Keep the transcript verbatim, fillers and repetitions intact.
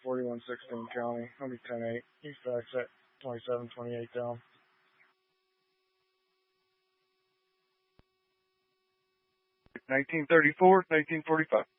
forty-one sixteen county. I'll be ten eight. East exit, twenty-seven twenty-eight down. nineteen thirty-four, nineteen forty-five.